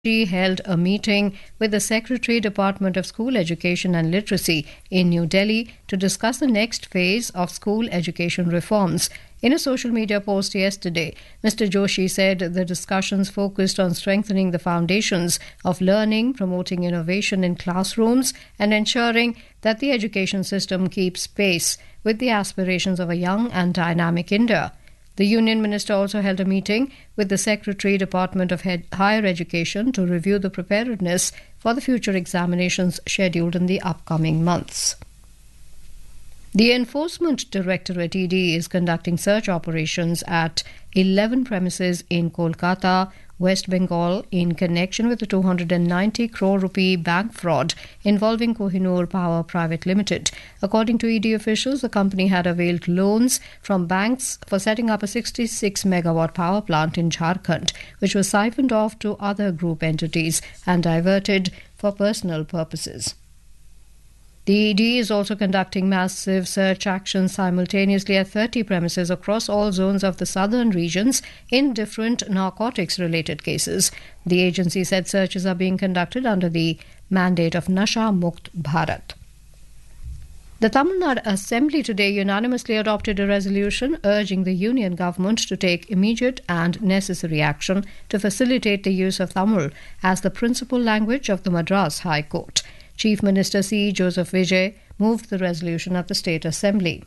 She held a meeting with the Secretary, Department of School Education and Literacy in New Delhi to discuss the next phase of school education reforms. In a social media post yesterday, Mr. Joshi said the discussions focused on strengthening the foundations of learning, promoting innovation in classrooms, and ensuring that the education system keeps pace with the aspirations of a young and dynamic India. The Union Minister also held a meeting with the Secretary, Department of Higher Education to review the preparedness for the future examinations scheduled in the upcoming months. The Enforcement Directorate ED is conducting search operations at 11 premises in Kolkata, West Bengal, in connection with the 290 crore rupee bank fraud involving Kohinoor Power Private Limited. According to ED officials, the company had availed loans from banks for setting up a 66 megawatt power plant in Jharkhand, which was siphoned off to other group entities and diverted for personal purposes. The ED is also conducting massive search actions simultaneously at 30 premises across all zones of the southern regions in different narcotics-related cases. The agency said searches are being conducted under the mandate of Nasha Mukt Bharat. The Tamil Nadu Assembly today unanimously adopted a resolution urging the union government to take immediate and necessary action to facilitate the use of Tamil as the principal language of the Madras High Court. Chief Minister C. Joseph Vijay moved the resolution at the State Assembly.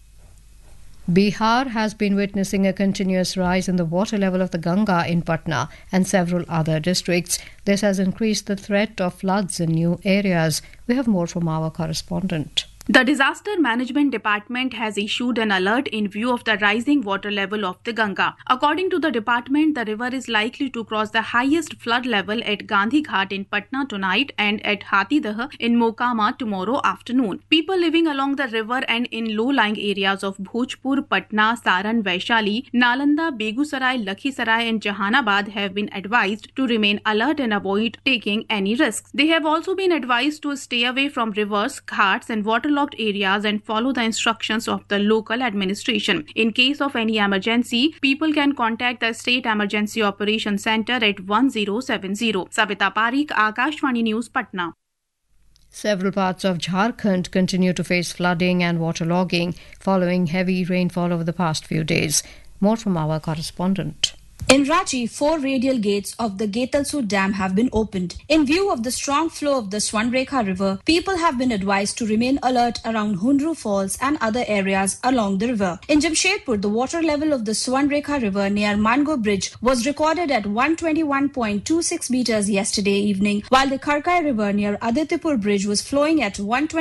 Bihar has been witnessing a continuous rise in the water level of the Ganga in Patna and several other districts. This has increased the threat of floods in new areas. We have more from our correspondent. The Disaster Management Department has issued an alert in view of the rising water level of the Ganga. According to the department, the river is likely to cross the highest flood level at Gandhi Ghat in Patna tonight and at Hathidah in Mokama tomorrow afternoon. People living along the river and in low-lying areas of Bhojpur, Patna, Saran, Vaishali, Nalanda, Begusarai, Lakhisarai and Jahanabad have been advised to remain alert and avoid taking any risks. They have also been advised to stay away from rivers, ghats and waterlogged areas and follow the instructions of the local administration. In case of any emergency, people can contact the State Emergency Operations Center at 1070. Savita Parikh, Akashvani News, Patna. Several parts of Jharkhand continue to face flooding and waterlogging following heavy rainfall over the past few days. More from our correspondent. In Ranchi, 4 radial gates of the Getalsu Dam have been opened. In view of the strong flow of the Swarnrekha River, people have been advised to remain alert around Hundru Falls and other areas along the river. In Jamshedpur, the water level of the Swarnrekha River near Mango Bridge was recorded at 121.26 meters yesterday evening, while the Kharkai River near Aditipur Bridge was flowing at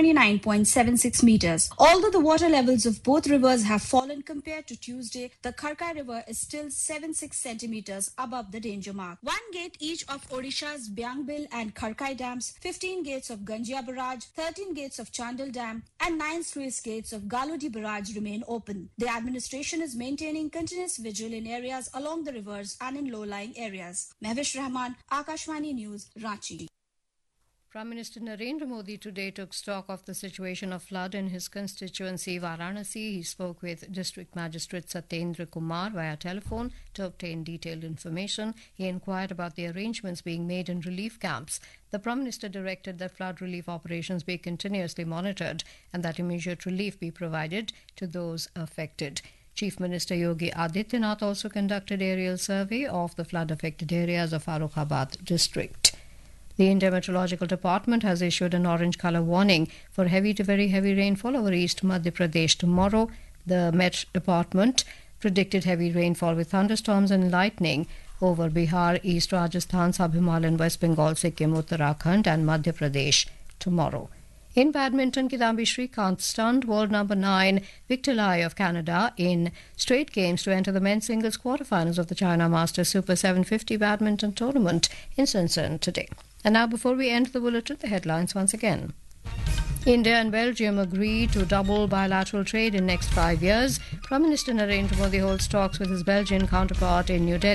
129.76 meters. Although the water levels of both rivers have fallen compared to Tuesday, the Kharkai River is still 76 centimeters above the danger mark. 1 gate each of Odisha's Byangbil and Kharkai dams, 15 gates of Ganjia Barrage, 13 gates of Chandal Dam and 9 sluice gates of Galodi Barrage remain open. The administration is maintaining continuous vigil in areas along the rivers and in low-lying areas. Mehvish Rahman, Akashvani News, Ranchi. Prime Minister Narendra Modi today took stock of the situation of flood in his constituency, Varanasi. He spoke with District Magistrate Satyendra Kumar via telephone to obtain detailed information. He inquired about the arrangements being made in relief camps. The Prime Minister directed that flood relief operations be continuously monitored and that immediate relief be provided to those affected. Chief Minister Yogi Adityanath also conducted aerial survey of the flood-affected areas of Farokhabad district. The India Meteorological Department has issued an orange colour warning for heavy to very heavy rainfall over East Madhya Pradesh tomorrow. The Met Department predicted heavy rainfall with thunderstorms and lightning over Bihar, East Rajasthan, Sub-Himalayan, West Bengal, Sikkim, Uttarakhand and Madhya Pradesh tomorrow. In badminton, Kidambi Srikanth stunned world number 9 Victor Lai of Canada in straight games to enter the men's singles quarterfinals of the China Masters Super 750 badminton tournament in Shenzhen today. And now, before we end the bulletin, the headlines once again. India and Belgium agree to double bilateral trade in next 5 years. Prime Minister Narendra Modi holds talks with his Belgian counterpart in New Delhi.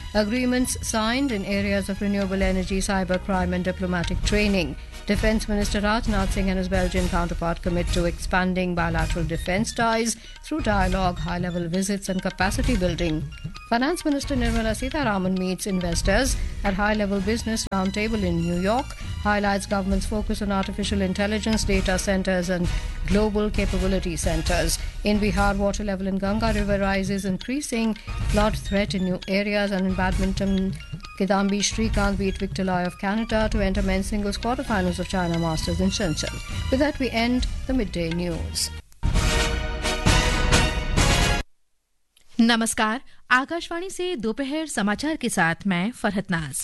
Agreements signed in areas of renewable energy, cybercrime and diplomatic training. Defence Minister Rajnath Singh and his Belgian counterpart commit to expanding bilateral defence ties through dialogue, high-level visits and capacity building. Finance Minister Nirmala Sitharaman meets investors at high-level business roundtable in New York, highlights government's focus on artificial intelligence, data centres and global capability centres. In Bihar, water level in Ganga River rises, increasing flood threat in new areas. And in badminton, Kidambi Srikanth beat Victor Loy of Canada to enter men's singles quarterfinals of China Masters in Shenzhen. With that, we end the midday news. नमस्कार, आकाशवाणी से दोपहर समाचार के साथ मैं फरहत नाज।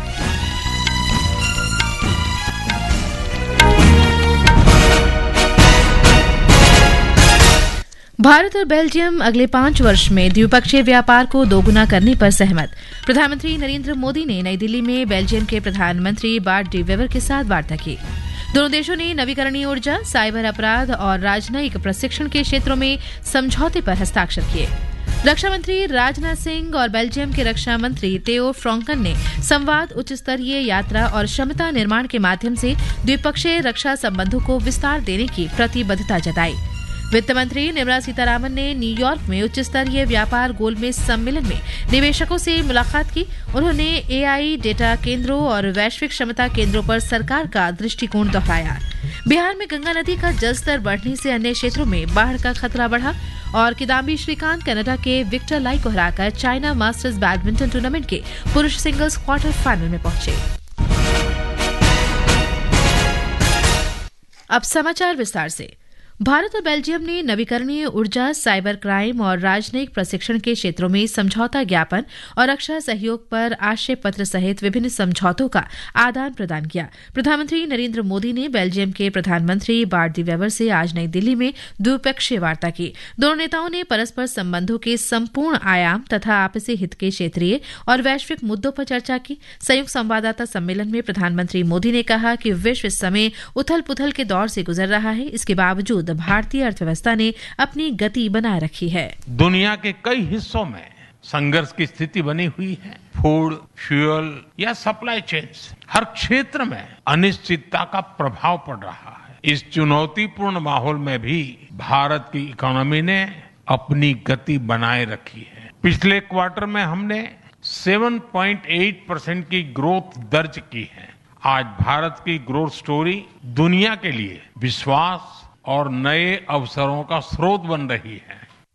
भारत और Belgium अगले 5 वर्ष में द्विपक्षीय व्यापार को दोगुना करने पर सहमत। प्रधानमंत्री नरेंद्र मोदी ने नई दिल्ली में बेल्जियम के प्रधानमंत्री बार्ट डी वेवर के साथ वार्ता की। दोनों देशों ने नवीकरणीय ऊर्जा, साइबर अपराध और राजनयिक प्रशिक्षण के क्षेत्रों में समझौते पर हस्ताक्षर किए। रक्षा मंत्री राजनाथ सिंह और बेल्जियम के रक्षा मंत्री टेओ फ्रॉन्कन ने संवाद, उच्च स्तरीय यात्रा और क्षमता निर्माण के माध्यम से द्विपक्षीय रक्षा संबंधों को विस्तार देने की प्रतिबद्धता जताई। वित्त मंत्री निर्मला सीतारामन ने न्यूयॉर्क में उच्च स्तरीय व्यापार गोलमेज सम्मेलन में निवेशकों से मुलाकात की। उन्होंने एआई, डेटा केंद्रों और वैश्विक क्षमता केंद्रों पर सरकार का दृष्टिकोण दोहराया। बिहार में गंगा नदी का जलस्तर बढ़ने से अन्य क्षेत्रों में बाढ़ का खतरा बढ़ा और किदाम्बी श्रीकांत कनाडा के विक्टर लाई को हराकर चाइना मास्टर्स बैडमिंटन टूर्नामेंट के पुरुष सिंगल्स क्वार्टर फाइनल में पहुंचे। अब समाचार विस्तार से। भारत और बेल्जियम ने नवीकरणीय ऊर्जा, साइबर क्राइम और राजनयिक प्रशिक्षण के क्षेत्रों में समझौता ज्ञापन और रक्षा सहयोग पर आशय पत्र सहित विभिन्न समझौतों का आदान प्रदान किया। प्रधानमंत्री नरेंद्र मोदी ने बेल्जियम के प्रधानमंत्री बार्ट डी वेवर से आज नई दिल्ली में द्विपक्षीय वार्ता की। दोनों नेताओं ने परस्पर संबंधों के संपूर्ण आयाम तथा आपसी हित के क्षेत्रीय और वैश्विक मुद्दों पर चर्चा की। संयुक्त संवाददाता सम्मेलन में प्रधानमंत्री मोदी ने कहा कि विश्व इस समय उथल पुथल के दौर से गुजर रहा है। इसके बावजूद भारतीय अर्थव्यवस्था ने अपनी गति बनाए रखी है। दुनिया के कई हिस्सों में संघर्ष की स्थिति बनी हुई है। फूड, फ्यूल या सप्लाई चेन्स, हर क्षेत्र में अनिश्चितता का प्रभाव पड़ रहा है। इस चुनौतीपूर्ण माहौल में भी भारत की इकोनॉमी ने अपनी गति बनाए रखी है। पिछले क्वार्टर में हमने 7.8% की ग्रोथ दर्ज की है। आज भारत की ग्रोथ स्टोरी दुनिया के लिए विश्वास और नए अवसरों का स्रोत बन रही है।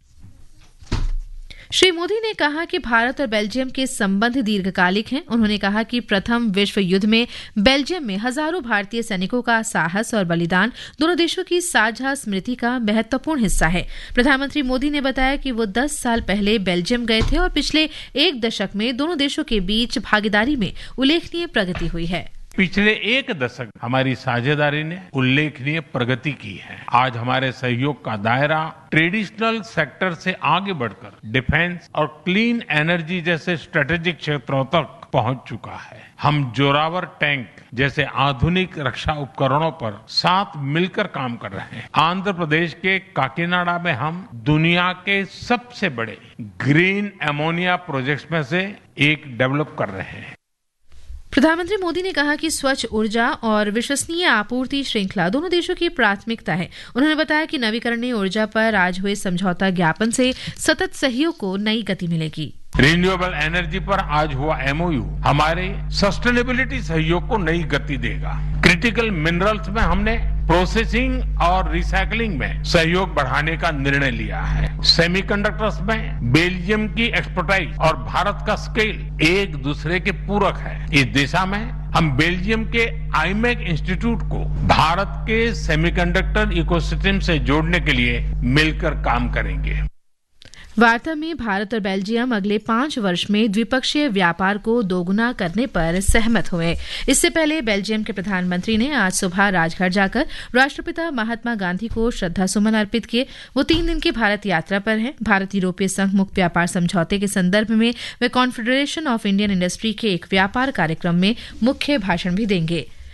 श्री मोदी ने कहा कि भारत और बेल्जियम के संबंध दीर्घकालिक हैं। उन्होंने कहा कि प्रथम विश्व युद्ध में बेल्जियम में हजारों भारतीय सैनिकों का साहस और बलिदान दोनों देशों की साझा स्मृति का महत्वपूर्ण हिस्सा है। प्रधानमंत्री मोदी ने बताया कि वो 10 साल पहले बेल्जियम गए थे और पिछले 1 दशक में दोनों देशों के बीच भागीदारी में उल्लेखनीय प्रगति हुई है। पिछले 1 दशक हमारी साझेदारी ने उल्लेखनीय प्रगति की है। आज हमारे सहयोग का दायरा ट्रेडिशनल सेक्टर से आगे बढ़कर डिफेंस और क्लीन एनर्जी जैसे स्ट्रेटेजिक क्षेत्रों तक पहुंच चुका है। हम जोरावर टैंक जैसे आधुनिक रक्षा उपकरणों पर साथ मिलकर काम कर रहे हैं। आंध्र प्रदेश के काकीनाडा में हम दुनिया के सबसे बड़े ग्रीन एमोनिया प्रोजेक्ट्स में से एक डेवलप कर रहे हैं। प्रधानमंत्री मोदी ने कहा कि स्वच्छ ऊर्जा और विश्वसनीय आपूर्ति श्रृंखला दोनों देशों की प्राथमिकता है। उन्होंने बताया कि नवीकरणीय ऊर्जा पर आज हुए समझौता ज्ञापन से सतत सहयोग को नई गति मिलेगी। रिन्यूएबल एनर्जी पर आज हुआ एमओयू हमारे सस्टेनेबिलिटी सहयोग को नई गति देगा। क्रिटिकल मिनरल्स में हमने प्रोसेसिंग और रिसाइकलिंग में सहयोग बढ़ाने का निर्णय लिया है। सेमीकंडक्टर्स में बेल्जियम की एक्सपर्टाइज और भारत का स्केल एक दूसरे के पूरक है। इस दिशा में हम बेल्जियम के आईमेक इंस्टीट्यूट को भारत के सेमीकंडक्टर इकोसिस्टम से जोड़ने के लिए मिलकर काम करेंगे। वार्ता में भारत और बेल्जियम अगले 5 वर्ष में द्विपक्षीय व्यापार को दोगुना करने पर सहमत हुए। इससे पहले बेल्जियम के प्रधानमंत्री ने आज सुबह राजघाट जाकर राष्ट्रपिता महात्मा गांधी को श्रद्धासुमन अर्पित किए। वो 3 दिन की भारत यात्रा पर हैं। भारत यूरोपीय संघ मुक्त व्यापार समझौते के संदर्भ में वे कॉन्फेडरेशन ऑफ इंडियन इंडस्ट्री के एक व्यापार कार्यक्रम में मुख्य भाषण भी देंगे।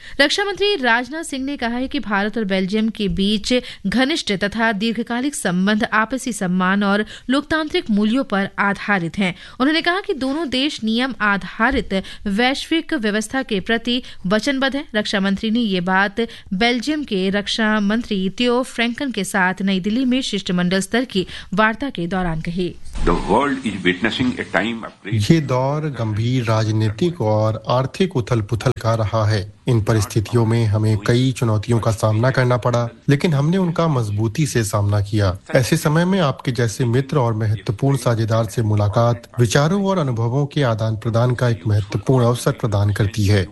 रक्षा मंत्री राजनाथ सिंह ने कहा है कि भारत और बेल्जियम के बीच घनिष्ठ तथा दीर्घकालिक संबंध आपसी सम्मान और लोकतांत्रिक मूल्यों पर आधारित हैं। उन्होंने कहा कि दोनों देश नियम आधारित वैश्विक व्यवस्था के प्रति वचनबद्ध हैं। रक्षा मंत्री ने ये बात बेल्जियम के रक्षा मंत्री थियो फ्रैंकन के साथ नई दिल्ली में शिष्टमंडल स्तर की वार्ता के दौरान कही। ये दौर गंभीर राजनीतिक और आर्थिक उथल-पुथल का रहा है। इन परिस्थितियों में हमें कई चुनौतियों का सामना करना पड़ा, लेकिन हमने उनका मजबूती से सामना किया। ऐसे समय में आपके जैसे मित्र और महत्वपूर्ण साझेदार से मुलाकात विचारों और अनुभवों के आदान प्रदान का एक महत्वपूर्ण अवसर प्रदान करती है।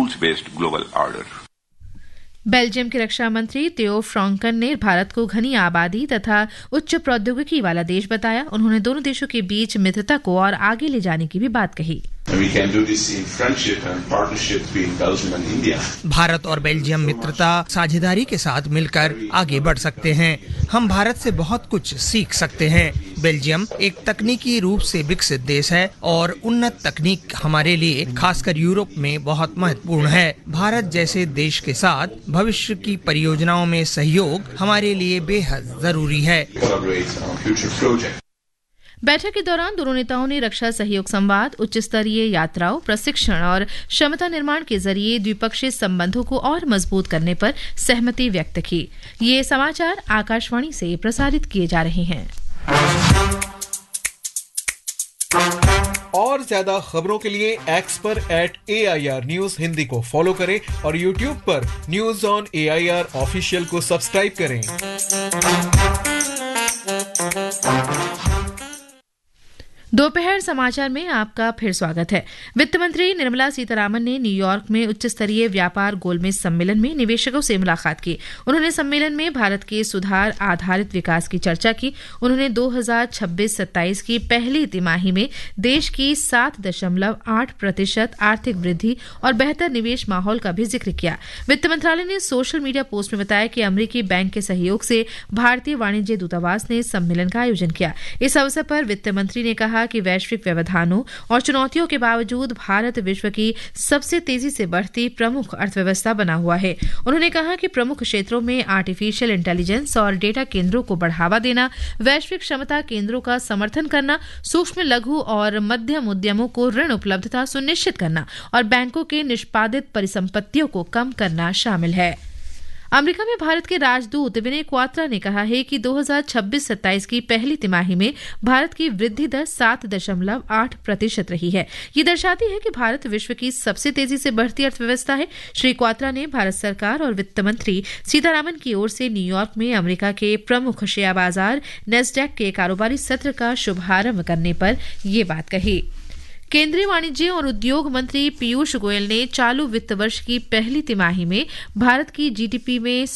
बेल्जियम के रक्षा मंत्री थियो फ्रैंकन ने भारत को घनी आबादी तथा उच्च प्रौद्योगिकी वाला देश बताया। उन्होंने दोनों देशों के बीच मित्रता को और आगे ले जाने की भी बात कही। भारत और बेल्जियम मित्रता साझेदारी के साथ मिलकर आगे बढ़ सकते हैं। हम भारत से बहुत कुछ सीख सकते हैं। बेल्जियम एक तकनीकी रूप से विकसित देश है और उन्नत तकनीक हमारे लिए खासकर यूरोप में बहुत महत्वपूर्ण है। भारत जैसे देश के साथ भविष्य की परियोजनाओं में सहयोग हमारे लिए बेहद जरूरी है। बैठक के दौरान दोनों नेताओं ने रक्षा सहयोग संवाद, उच्च स्तरीय यात्राओं, प्रशिक्षण और क्षमता निर्माण के जरिए द्विपक्षीय संबंधों को और मजबूत करने पर सहमति व्यक्त की। ये समाचार आकाशवाणी से प्रसारित किए जा रहे हैं। और ज्यादा खबरों के लिए एक्स पर @AIR News हिंदी को फॉलो करें और YouTube पर न्यूज ऑन AIR ऑफिशियल को सब्सक्राइब करें। दोपहर समाचार में आपका फिर स्वागत है। वित्त मंत्री निर्मला सीतारामन ने न्यूयॉर्क में उच्च स्तरीय व्यापार गोलमेज सम्मेलन में निवेशकों से मुलाकात की। उन्होंने सम्मेलन में भारत के सुधार आधारित विकास की चर्चा की। उन्होंने 2026-27 की पहली तिमाही में देश की 7.8% आर्थिक वृद्धि और बेहतर निवेश माहौल का भी जिक्र किया। वित्त मंत्रालय ने सोशल मीडिया पोस्ट में बताया कि अमेरिकी बैंक के सहयोग से भारतीय वाणिज्य दूतावास ने सम्मेलन का आयोजन किया। इस अवसर पर वित्त मंत्री ने कहा कि वैश्विक व्यवधानों और चुनौतियों के बावजूद भारत विश्व की सबसे तेजी से बढ़ती प्रमुख अर्थव्यवस्था बना हुआ है। उन्होंने कहा कि प्रमुख क्षेत्रों में आर्टिफिशियल इंटेलिजेंस और डेटा केंद्रों को बढ़ावा देना, वैश्विक क्षमता केंद्रों का समर्थन करना, सूक्ष्म लघु और मध्यम उद्यमों को ऋण उपलब्धता सुनिश्चित करना और बैंकों के निष्पादित परिसंपत्तियों को कम करना शामिल है। अमेरिका में भारत के राजदूत विनय क्वात्रा ने कहा है कि 2026-27 की पहली तिमाही में भारत की वृद्धि दर 7.8% रही है। ये दर्शाती है कि भारत विश्व की सबसे तेजी से बढ़ती अर्थव्यवस्था है। श्री क्वात्रा ने भारत सरकार और वित्त मंत्री सीतारामन की ओर से न्यूयॉर्क में अमेरिका के प्रमुख शेयर बाजार नैस्डैक के कारोबारी सत्र का शुभारंभ करने पर ये बात कही। केंद्रीय वाणिज्य और उद्योग मंत्री पीयूष गोयल ने चालू वित्त वर्ष की पहली तिमाही में भारत की जीडीपी में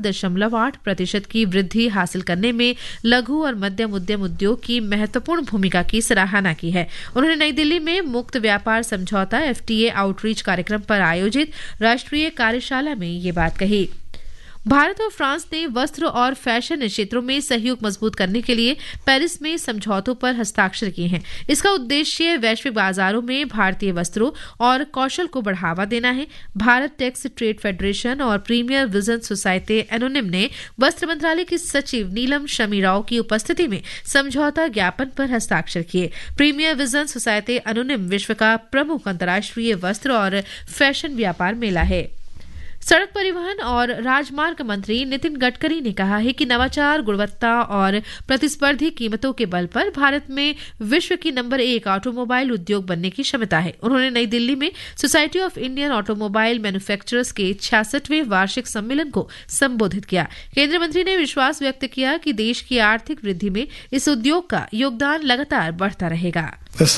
7.8% की वृद्धि हासिल करने में लघु और मध्यम उद्यम उद्योग की महत्वपूर्ण भूमिका की सराहना की है। उन्होंने नई दिल्ली में मुक्त व्यापार समझौता FTA आउटरीच कार्यक्रम पर आयोजित राष्ट्रीय कार्यशाला में ये बात कही। भारत और फ्रांस ने वस्त्र और फैशन क्षेत्रों में सहयोग मजबूत करने के लिए पेरिस में समझौतों पर हस्ताक्षर किए हैं। इसका उद्देश्य वैश्विक बाजारों में भारतीय वस्त्रों और कौशल को बढ़ावा देना है। भारत टेक्स ट्रेड फेडरेशन और प्रीमियर विजन सोसाइटी एनोनिम ने वस्त्र मंत्रालय की सचिव नीलम शमी राव की उपस्थिति में समझौता ज्ञापन पर हस्ताक्षर किए। प्रीमियर विजन सोसाइटी एनोनिम विश्व का प्रमुख अंतर्राष्ट्रीय वस्त्र और फैशन व्यापार मेला है। सड़क परिवहन और राजमार्ग मंत्री नितिन गडकरी ने कहा है कि नवाचार, गुणवत्ता और प्रतिस्पर्धी कीमतों के बल पर भारत में विश्व की नंबर 1 ऑटोमोबाइल उद्योग बनने की क्षमता है। उन्होंने नई दिल्ली में society of Indian automobile manufacturers के 66वें वार्षिक सम्मेलन को संबोधित किया। केंद्रीय मंत्री ने विश्वास व्यक्त किया कि देश की आर्थिक वृद्धि में इस उद्योग का योगदान लगातार बढ़ता रहेगा।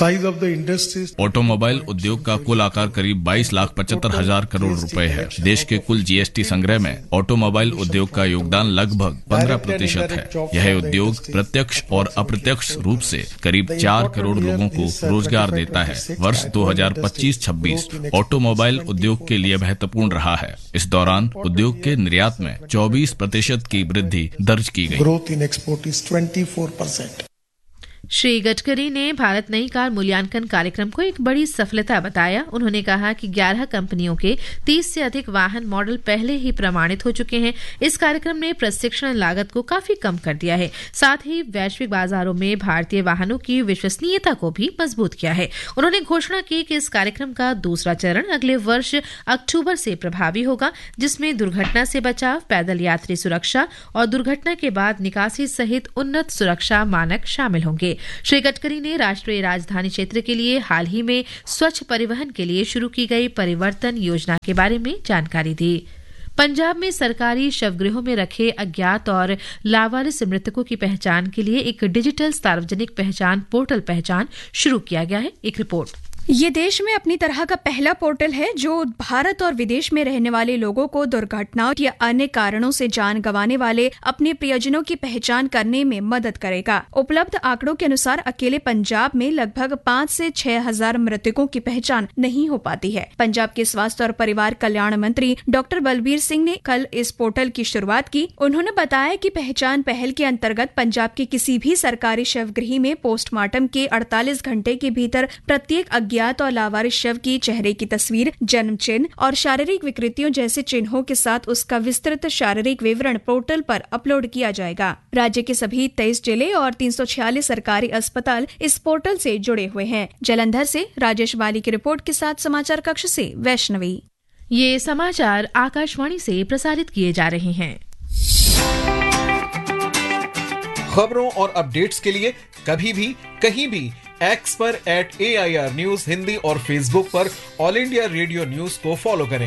ऑटोमोबाइल उद्योग का कुल आकार करीब 22,75,000 करोड़ रुपए है। देश के कुल GST संग्रह में ऑटोमोबाइल उद्योग का योगदान लगभग 15% है। यह उद्योग प्रत्यक्ष और अप्रत्यक्ष रूप से करीब 4 करोड़ लोगों को रोजगार देता है। वर्ष 2025-26 ऑटोमोबाइल उद्योग के लिए महत्वपूर्ण रहा है। इस दौरान उद्योग के निर्यात में 24% की वृद्धि दर्ज की गई। श्री गडकरी ने भारत नई कार मूल्यांकन कार्यक्रम को एक बड़ी सफलता बताया। उन्होंने कहा कि 11 कंपनियों के 30 से अधिक वाहन मॉडल पहले ही प्रमाणित हो चुके हैं। इस कार्यक्रम ने प्रशिक्षण लागत को काफी कम कर दिया है, साथ ही वैश्विक बाजारों में भारतीय वाहनों की विश्वसनीयता को भी मजबूत किया है। उन्होंने घोषणा की कि इस कार्यक्रम का दूसरा चरण अगले वर्ष अक्टूबर से प्रभावी होगा, जिसमें दुर्घटना से बचाव, पैदल यात्री सुरक्षा और दुर्घटना के बाद निकासी सहित उन्नत सुरक्षा मानक शामिल होंगे। श्री गडकरी ने राष्ट्रीय राजधानी क्षेत्र के लिए हाल ही में स्वच्छ परिवहन के लिए शुरू की गई परिवर्तन योजना के बारे में जानकारी दी। पंजाब में सरकारी शवगृहों में रखे अज्ञात और लावारिस मृतकों की पहचान के लिए एक डिजिटल सार्वजनिक पहचान पोर्टल पहचान शुरू किया गया है। एक रिपोर्ट। ये देश में अपनी तरह का पहला पोर्टल है जो भारत और विदेश में रहने वाले लोगों को दुर्घटना या अन्य कारणों से जान गंवाने वाले अपने प्रियजनों की पहचान करने में मदद करेगा। उपलब्ध आंकड़ों के अनुसार अकेले पंजाब में लगभग 5 से 6 हजार मृतकों की पहचान नहीं हो पाती है। पंजाब के स्वास्थ्य और परिवार कल्याण मंत्री डॉक्टर बलबीर सिंह ने कल इस पोर्टल की शुरुआत की। उन्होंने बताया कि पहचान पहल के अंतर्गत पंजाब के किसी भी सरकारी शवगृह में पोस्टमार्टम के 48 घंटे के भीतर प्रत्येक अज्ञात और लावारिस शव की चेहरे की तस्वीर, जन्म चिन्ह और शारीरिक विकृतियों जैसे चिन्हों के साथ उसका विस्तृत शारीरिक विवरण पोर्टल पर अपलोड किया जाएगा। राज्य के सभी 23 जिले और 346 सरकारी अस्पताल इस पोर्टल से जुड़े हुए हैं। जालंधर से राजेश बाली की रिपोर्ट के साथ समाचार कक्ष से वैष्णवी। ये समाचार आकाशवाणी से प्रसारित किए जा रहे हैं। खबरों और अपडेट्स के लिए कभी भी कहीं भी एक्स पर @AIR न्यूज हिंदी और फेसबुक पर ऑल इंडिया रेडियो न्यूज को फॉलो करें।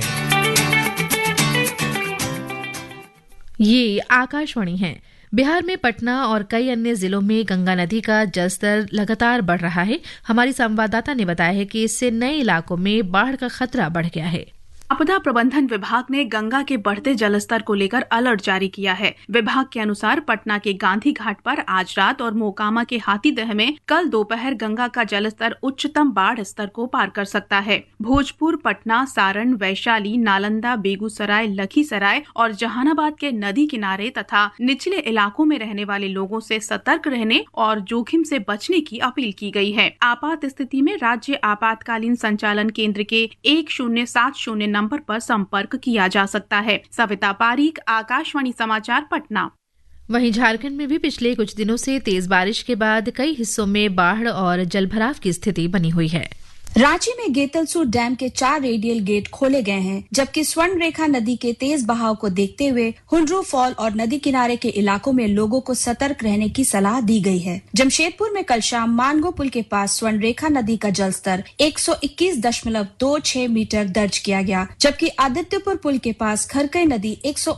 ये आकाशवाणी है। बिहार में पटना और कई अन्य जिलों में गंगा नदी का जलस्तर लगातार बढ़ रहा है। हमारी संवाददाता ने बताया है कि इससे नए इलाकों में बाढ़ का खतरा बढ़ गया है। आपदा प्रबंधन विभाग ने गंगा के बढ़ते जलस्तर को लेकर अलर्ट जारी किया है। विभाग के अनुसार पटना के गांधी घाट पर आज रात और मोकामा के हाथीदह में कल दोपहर गंगा का जलस्तर उच्चतम बाढ़ स्तर को पार कर सकता है। भोजपुर, पटना, सारण, वैशाली, नालंदा, बेगूसराय, लखीसराय और जहानाबाद के नदी किनारे तथा निचले इलाकों में रहने वाले लोगों से सतर्क रहने और जोखिम से बचने की अपील की गई है। आपात स्थिति में राज्य आपातकालीन संचालन केंद्र के 1070 नंबर पर संपर्क किया जा सकता है। सविता पारीक, आकाशवाणी समाचार, पटना। वहीं झारखंड में भी पिछले कुछ दिनों से तेज बारिश के बाद कई हिस्सों में बाढ़ और जलभराव की स्थिति बनी हुई है। रांची में गेतलसूर डैम के 4 रेडियल गेट खोले गए हैं, जबकि स्वर्ण रेखा नदी के तेज बहाव को देखते हुए हुंड्रू फॉल और नदी किनारे के इलाकों में लोगों को सतर्क रहने की सलाह दी गई है। जमशेदपुर में कल शाम मानगो पुल के पास स्वर्ण रेखा नदी का जलस्तर 121.26 मीटर दर्ज किया गया, जबकि आदित्यपुर पुल के पास खरकई नदी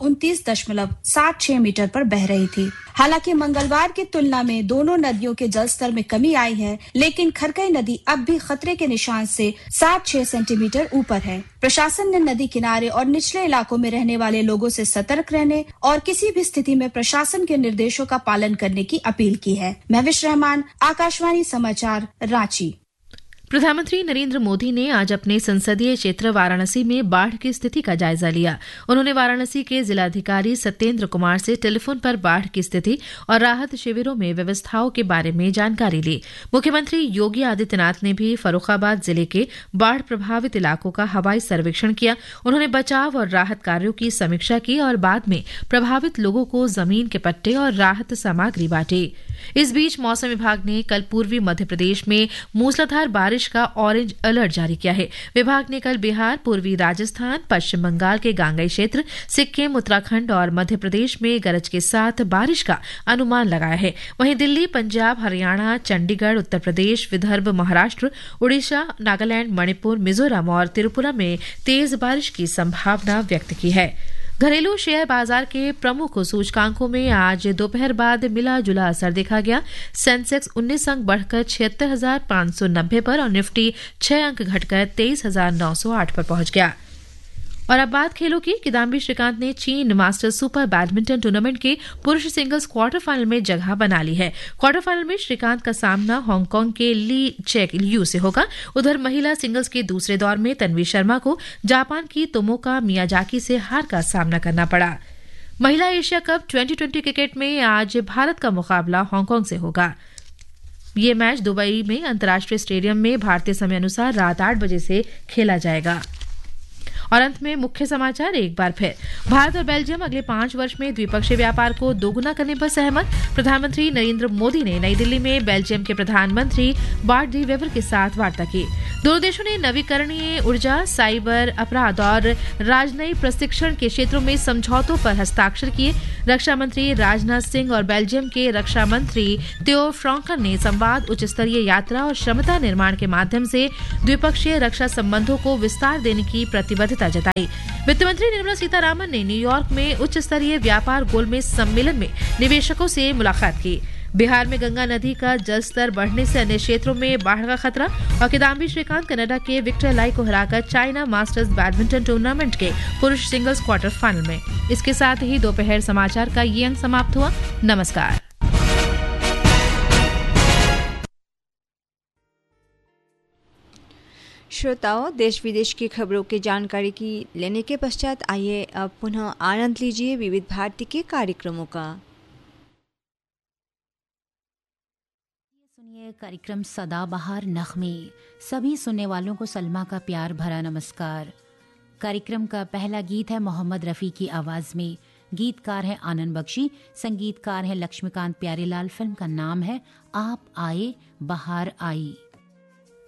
129.76 मीटर पर बह रही थी। हालांकि मंगलवार की तुलना में दोनों नदियों के जलस्तर में कमी आई है, लेकिन खरकई नदी अब भी खतरे के निशान से 7-6 सेंटीमीटर ऊपर है। प्रशासन ने नदी किनारे और निचले इलाकों में रहने वाले लोगों से सतर्क रहने और किसी भी स्थिति में प्रशासन के निर्देशों का पालन करने की अपील की है। महविश रहमान, आकाशवाणी समाचार, रांची। प्रधानमंत्री नरेंद्र मोदी ने आज अपने संसदीय क्षेत्र वाराणसी में बाढ़ की स्थिति का जायजा लिया। उन्होंने वाराणसी के जिलाधिकारी सत्येंद्र कुमार से टेलीफोन पर बाढ़ की स्थिति और राहत शिविरों में व्यवस्थाओं के बारे में जानकारी ली। मुख्यमंत्री योगी आदित्यनाथ ने भी फर्रुखाबाद जिले के बाढ़ प्रभावित इलाकों का हवाई सर्वेक्षण किया। उन्होंने बचाव और राहत कार्यों की समीक्षा की और बाद में प्रभावित लोगों को जमीन के पट्टे और राहत सामग्री बांटी। इस बीच मौसम विभाग ने कल पूर्वी मध्य प्रदेश में मूसलाधार बारिश का ऑरेंज अलर्ट जारी किया है। विभाग ने कल बिहार, पूर्वी राजस्थान, पश्चिम बंगाल के गांगेय क्षेत्र, सिक्किम, उत्तराखंड और मध्य प्रदेश में गरज के साथ बारिश का अनुमान लगाया है। वहीं दिल्ली, पंजाब, हरियाणा, चंडीगढ़, उत्तर प्रदेश, विदर्भ, महाराष्ट्र, उड़ीसा, नागालैंड, मणिपुर, मिजोरम और त्रिपुरा में तेज बारिश की संभावना व्यक्त की है। घरेलू शेयर बाजार के प्रमुख सूचकांकों में आज दोपहर बाद मिला जुला असर देखा गया। सेंसेक्स 19 अंक बढ़कर 76,590 पर और निफ्टी 6 अंक घटकर 23,908 पर पहुंच गया। और अब बात खेलों की। किदाम्बी श्रीकांत ने चीन मास्टर्स सुपर बैडमिंटन टूर्नामेंट के पुरुष सिंगल्स क्वार्टर फाइनल में जगह बना ली है। क्वार्टर फाइनल में श्रीकांत का सामना हांगकांग के ली चेक लियू से होगा। उधर महिला सिंगल्स के दूसरे दौर में तन्वी शर्मा को जापान की तोमोका मियाजाकी से हार का सामना करना पड़ा। महिला एशिया कप 2020 क्रिकेट में आज भारत का मुकाबला हांगकांग से होगा। ये मैच दुबई में अंतर्राष्ट्रीय स्टेडियम में भारतीय समय अनुसार रात 8 बजे से खेला जाएगा। और अंत में मुख्य समाचार एक बार फिर। भारत और बेल्जियम अगले 5 वर्ष में द्विपक्षीय व्यापार को दोगुना करने पर सहमत। प्रधानमंत्री नरेंद्र मोदी ने नई दिल्ली में बेल्जियम के प्रधानमंत्री बार्ट डी वेवर के साथ वार्ता की। दोनों देशों ने नवीकरणीय ऊर्जा, साइबर अपराध और राजनयिक प्रशिक्षण के क्षेत्रों में समझौतों पर हस्ताक्षर किए। रक्षा मंत्री राजनाथ सिंह और बेल्जियम के रक्षा मंत्री थियो फ्रॉन्कन ने संवाद, उच्च स्तरीय यात्रा और क्षमता निर्माण के माध्यम से द्विपक्षीय रक्षा संबंधों को विस्तार देने की प्रतिबद्धता जताई। वित्त मंत्री निर्मला सीतारामन ने न्यूयॉर्क में उच्च स्तरीय व्यापार गोलमेज सम्मेलन में निवेशकों से मुलाकात की। बिहार में गंगा नदी का जलस्तर बढ़ने से अन्य क्षेत्रों में बाढ़ का खतरा। और किदाम्बी श्रीकांत कनाडा के विक्टर लाई को हराकर चाइना मास्टर्स बैडमिंटन टूर्नामेंट के पुरुष सिंगल्स क्वार्टर फाइनल में। इसके साथ ही दोपहर समाचार का ये अंक समाप्त हुआ। नमस्कार। श्रोताओं, देश विदेश की खबरों की जानकारी की लेने के पश्चात आइए अब पुनः आनंद लीजिए विविध भारती के कार्यक्रमों का। सुनिए कार्यक्रम सदाबहार नग़्मे। सभी सुनने वालों को सलमा का प्यार भरा नमस्कार। कार्यक्रम का पहला गीत है मोहम्मद रफ़ी की आवाज़ में। गीतकार है आनंद बख्शी, संगीतकार है लक्ष्मीकांत प्यारेलाल। फिल्म का नाम है आप आए बहार आई।